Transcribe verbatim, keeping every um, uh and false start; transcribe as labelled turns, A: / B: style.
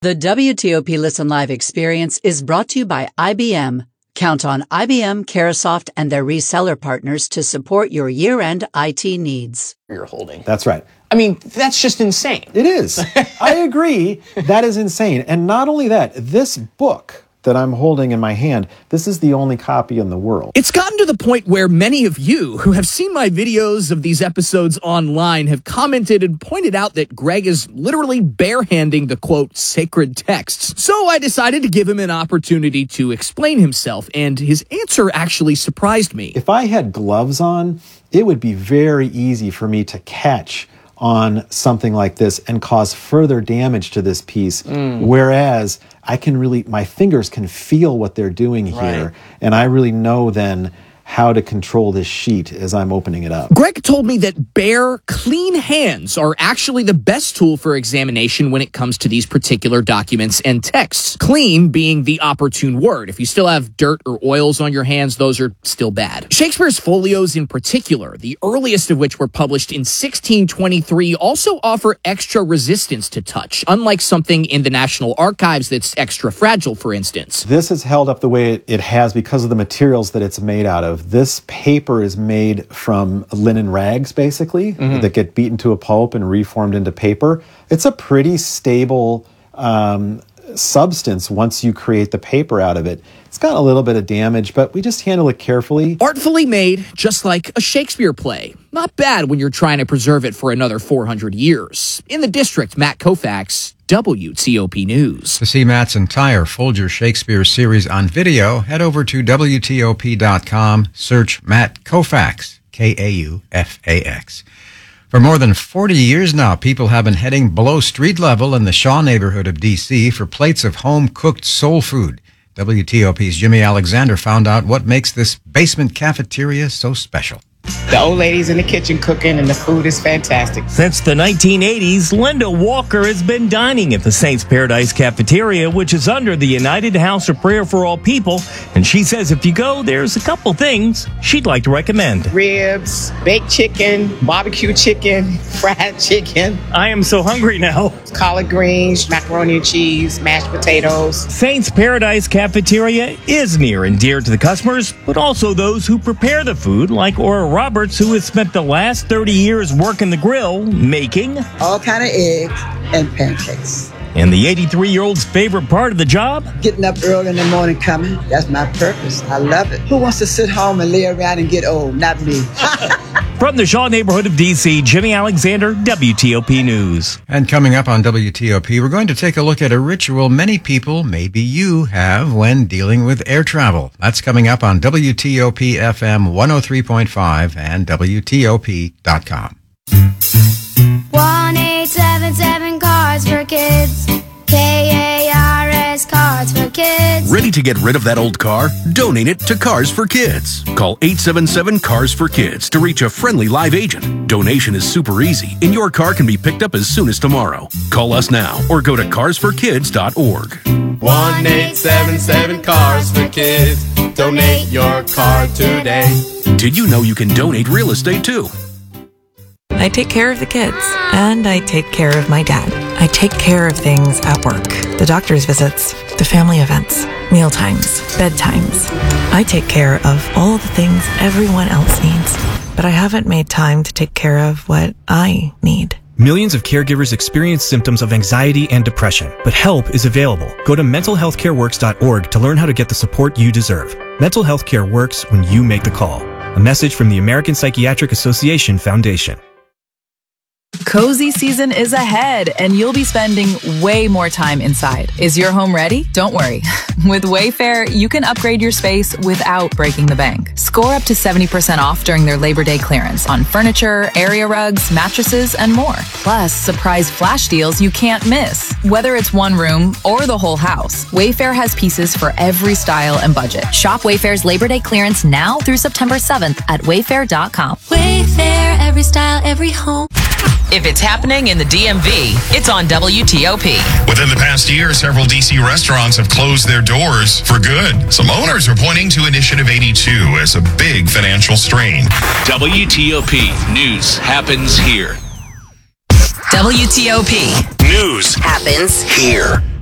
A: The W T O P Listen Live experience is brought to you by I B M. Count on I B M, Carahsoft, and their reseller partners to support your year-end I T needs.
B: You're holding.
C: That's right.
B: I mean, that's just insane.
C: It is. I agree. That is insane. And not only that, this book that I'm holding in my hand, this is the only copy in the world.
D: It's gotten to the point where many of you who have seen my videos of these episodes online have commented and pointed out that Greg is literally barehanding the, quote, sacred texts. So I decided to give him an opportunity to explain himself, and his answer actually surprised me.
C: If I had gloves on, it would be very easy for me to catch on something like this and cause further damage to this piece, mm. whereas I can really, my fingers can feel what they're doing here, right. and I really know then how to control this sheet as I'm opening it up.
D: Greg told me that bare, clean hands are actually the best tool for examination when it comes to these particular documents and texts. Clean being the opportune word. If you still have dirt or oils on your hands, those are still bad. Shakespeare's folios in particular, the earliest of which were published in sixteen twenty-three, also offer extra resistance to touch, unlike something in the National Archives that's extra fragile, for instance.
C: This is held up the way it has because of the materials that it's made out of. This paper is made from linen rags, basically, mm-hmm. that get beaten to a pulp and reformed into paper. It's a pretty stable um, substance once you create the paper out of it. It's got a little bit of damage, but we just handle it carefully.
D: Artfully made, just like a Shakespeare play. Not bad when you're trying to preserve it for another four hundred years. In the district, Matt Koufax, W T O P News.
E: To see Matt's entire Folger Shakespeare series on video, head over to W T O P dot com, search Matt Koufax, K A U F A X. For more than forty years now, people have been heading below street level in the Shaw neighborhood of D C for plates of home-cooked soul food. W T O P's Jimmy Alexander found out what makes this basement cafeteria so special.
F: The old lady's in the kitchen cooking, and the food is fantastic.
G: Since the nineteen eighties, Linda Walker has been dining at the Saints Paradise Cafeteria, which is under the United House of Prayer for All People. And she says if you go, there's a couple things she'd like to recommend.
F: Ribs, baked chicken, barbecue chicken, fried chicken.
G: I am so hungry now.
F: Collard greens, macaroni and cheese, mashed potatoes.
G: Saints Paradise Cafeteria is near and dear to the customers, but also those who prepare the food, like Ora Roberts, who has spent the last thirty years working the grill, making
H: all kind of eggs and pancakes.
G: And the eighty-three-year-old's favorite part of the job?
H: Getting up early in the morning coming. That's my purpose. I love it. Who wants to sit home and lay around and get old? Not me.
G: From the Shaw neighborhood of D C, Jimmy Alexander, W T O P News.
E: And coming up on W T O P, we're going to take a look at a ritual many people, maybe you, have when dealing with air travel. That's coming up on W T O P F M one oh three point five and W T O P dot com.
I: one eight seven seven Cars for Kids. K A R S Cars for Kids.
J: Ready to get rid of that old car? Donate it to Cars for Kids. Call eight seven seven Cars for Kids to reach a friendly live agent. Donation is super easy, and your car can be picked up as soon as tomorrow. Call us now or go to cars for kids dot org.
K: one eight seven seven Cars for Kids. Donate your car today.
J: Did you know you can donate real estate too?
L: I take care of the kids, and I take care of my dad. I take care of things at work. The doctor's visits, the family events, meal times, bedtimes. I take care of all the things everyone else needs, but I haven't made time to take care of what I need.
M: Millions of caregivers experience symptoms of anxiety and depression, but help is available. Go to mental health care works dot org to learn how to get the support you deserve. Mental health care works when you make the call. A message from the American Psychiatric Association Foundation.
N: Cozy season is ahead, and you'll be spending way more time inside. Is your home ready? Don't worry. With Wayfair, you can upgrade your space without breaking the bank. Score up to seventy percent off during their Labor Day clearance on furniture, area rugs, mattresses, and more. Plus, surprise flash deals you can't miss. Whether it's one room or the whole house, Wayfair has pieces for every style and budget. Shop Wayfair's Labor Day clearance now through September seventh at wayfair dot com.
O: Wayfair, every style, every home.
P: If it's happening in the D M V, it's on W T O P.
Q: Within the past year, several D C restaurants have closed their doors for good. Some owners are pointing to Initiative eighty-two as a big financial strain.
R: W T O P News happens here.
P: W T O P
R: News
P: happens
R: here.